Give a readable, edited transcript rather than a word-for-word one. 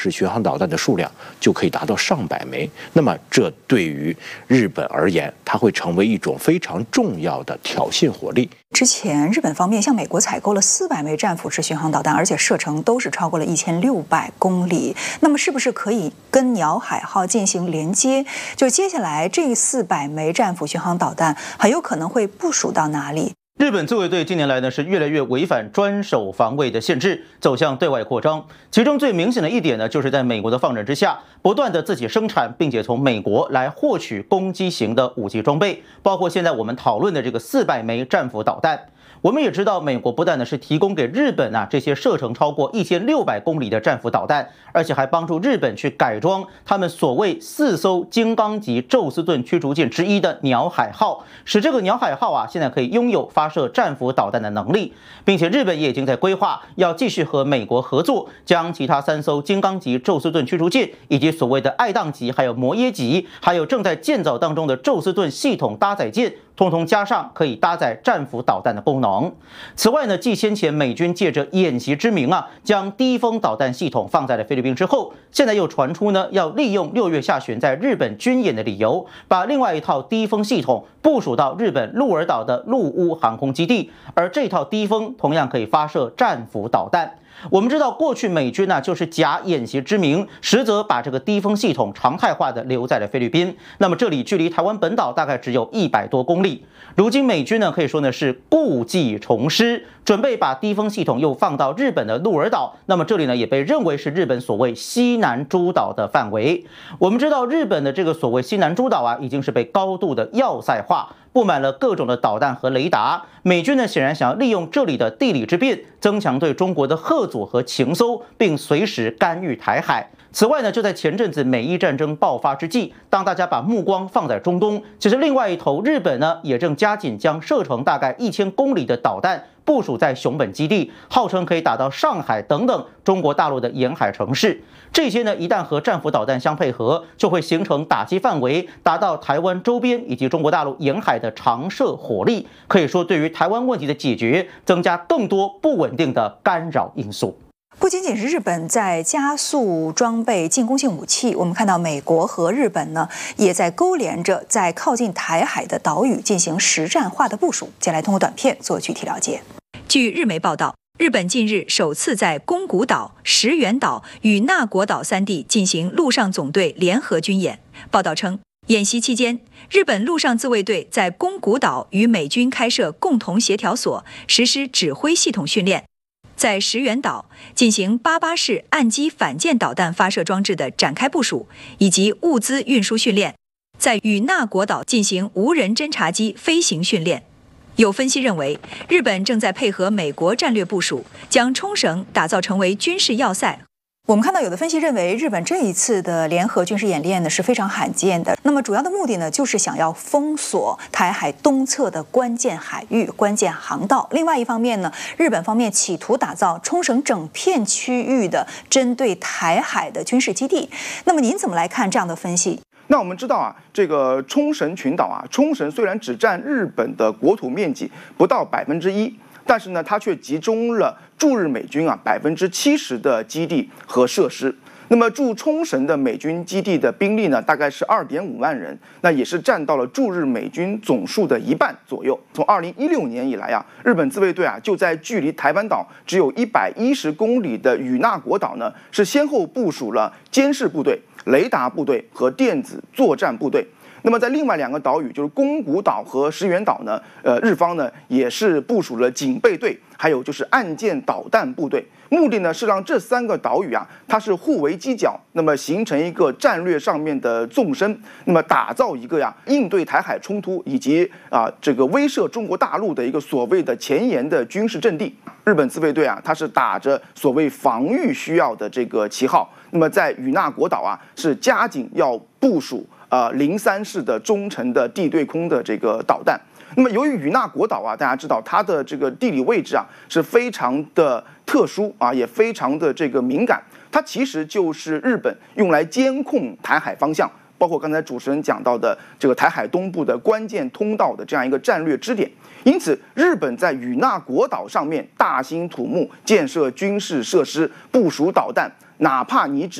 式巡航导弹的数量就可以达到上百枚。那么这对于日本而言，它会成为一种非常重要的挑衅火力。 之前日本方面向美国采购了400枚战斧式巡航导弹，而且射程都是超过了1600公里。那么是不是可以跟鸟海号进行连接？就接下来这400枚战斧巡航导弹很有可能会部署到哪里？ 日本自卫队近年来呢是越来越违反专守防卫的限制，走向对外扩张。其中最明显的一点呢，就是在美国的放任之下，不断的自己生产，并且从美国来获取攻击型的武器装备，包括现在我们讨论的这个400枚战斧导弹。我们也知道，美国不但呢是提供给日本这些射程超过1600公里的战斧导弹，而且还帮助日本去改装他们所谓4艘金刚级宙斯盾驱逐舰之一的鸟海号，使这个鸟海号现在可以拥有发射战斧导弹的能力，并且日本也已经在规划要继续和美国合作，将其他3艘金刚级宙斯盾驱逐舰以及所谓的爱宕级、还有摩耶级，还有正在建造当中的宙斯盾系统搭载舰，通通加上可以搭载战斧导弹的功能。此外呢，继先前美军借着演习之名将低风导弹系统放在了菲律宾之后，现在又传出呢要利用6月下旬在日本军演的理由，把另外一套低风系统部署到日本鹿儿岛的陆屋航空基地，而这套低风同样可以发射战斧导弹。我们知道，过去美军就是假演习之名，实则把这个低风系统常态化的留在了菲律宾。那么这里距离台湾本岛大概只有100多公里。如今美军可以说呢是故技重施，准备把低风系统又放到日本的鹿儿岛。那么这里呢也被认为是日本所谓西南诸岛的范围。我们知道，日本的这个所谓西南诸岛已经是被高度的要塞化，布满了各种的导弹和雷达。美军呢显然想要利用这里的地理之便，增强对中国的吓阻和情搜，并随时干预台海。此外呢，就在前阵子美伊战争爆发之际，当大家把目光放在中东，其实另外一头日本呢也正加紧将射程大概1000公里的导弹部署在熊本基地，号称可以打到上海等等中国大陆的沿海城市。这些呢一旦和战斧导弹相配合，就会形成打击范围达到台湾周边以及中国大陆沿海的长射火力，可以说对于台湾问题的解决增加更多不稳定的干扰因素。 不仅仅是日本在加速装备进攻性武器，我们看到美国和日本呢也在勾连着在靠近台海的岛屿进行实战化的部署。接下来通过短片做具体了解。据日媒报道，日本近日首次在宫古岛、石垣岛与那国岛3地进行陆上总队联合军演。报道称，演习期间，日本陆上自卫队在宫古岛与美军开设共同协调所，实施指挥系统训练。在石垣岛进行88式岸基反舰导弹发射装置的展开部署，以及物资运输训练；在与那国岛进行无人侦察机飞行训练。有分析认为，日本正在配合美国战略部署，将冲绳打造成为军事要塞。我们看到有的分析认为，日本这一次的联合军事演练呢是非常罕见的。那么主要的目的呢，就是想要封锁台海东侧的关键海域、关键航道。另外一方面呢，日本方面企图打造冲绳整片区域的针对台海的军事基地。那么您怎么来看这样的分析？ 那我们知道这个冲绳群岛冲绳虽然只占日本的国土面积不到1%。但是呢，它却集中了驻日美军70%的基地和设施。那么驻冲绳的美军基地的兵力呢，大概是2.5万人，那也是占到了驻日美军总数的1半左右。从2016年以来日本自卫队就在距离台湾岛只有110公里的与那国岛呢，是先后部署了监视部队、雷达部队和电子作战部队。那么在另外2个岛屿，就是宫古岛和石垣岛呢，日方呢也是部署了警备队，还有就是岸舰导弹部队。目的呢是让这3个岛屿它是互为犄角，那么形成一个战略上面的纵深，那么打造一个应对台海冲突以及这个威慑中国大陆的一个所谓的前沿的军事阵地。日本自卫队它是打着所谓防御需要的这个旗号，那么在与那国岛是加紧要部署03式的中程的地对空的这个导弹。那么由于与那国岛大家知道它的这个地理位置是非常的特殊也非常的这个敏感，它其实就是日本用来监控台海方向，包括刚才主持人讲到的这个台海东部的关键通道的这样一个战略支点。因此，日本在与那国岛上面大兴土木，建设军事设施，部署导弹，哪怕你只